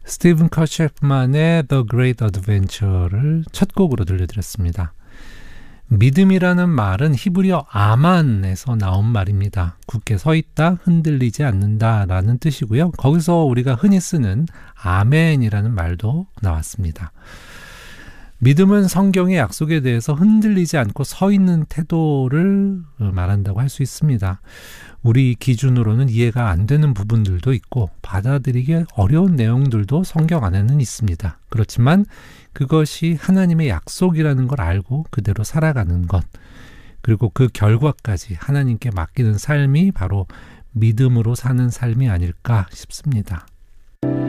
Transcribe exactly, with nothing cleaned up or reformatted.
스티븐 커셰프만의 The Great Adventure를 첫 곡으로 들려드렸습니다. 믿음이라는 말은 히브리어 아만에서 나온 말입니다. 굳게 서 있다, 흔들리지 않는다 라는 뜻이고요. 거기서 우리가 흔히 쓰는 아멘이라는 말도 나왔습니다. 믿음은 성경의 약속에 대해서 흔들리지 않고 서 있는 태도를 말한다고 할 수 있습니다. 우리 기준으로는 이해가 안 되는 부분들도 있고 받아들이기 어려운 내용들도 성경 안에는 있습니다. 그렇지만 그것이 하나님의 약속이라는 걸 알고 그대로 살아가는 것, 그리고 그 결과까지 하나님께 맡기는 삶이 바로 믿음으로 사는 삶이 아닐까 싶습니다.